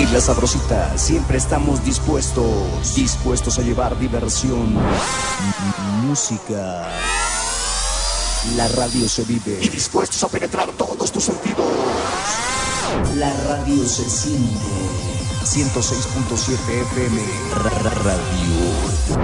En La Sabrosita siempre estamos dispuestos a llevar diversión, música. La radio se vive y dispuestos a penetrar todos tus sentidos. La radio se siente. 106.7 FM Radio